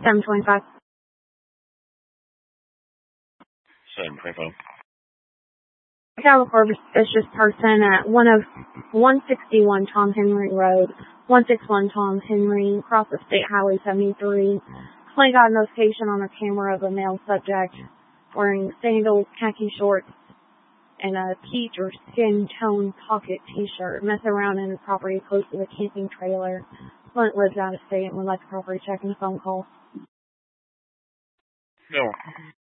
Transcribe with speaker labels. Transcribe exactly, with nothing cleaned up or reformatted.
Speaker 1: seven twenty-five.
Speaker 2: seven twenty-five.
Speaker 1: Found a suspicious person at one of one sixty-one Tom Henry Road, one sixty-one Tom Henry, across the State Highway seventy-three. Clay got a notification on her camera of a male subject wearing sandals, khaki shorts, and a peach or skin tone pocket t-shirt, messing around in the property close to the camping trailer. Flint lives out of state and would like the property check and a phone call.
Speaker 2: No.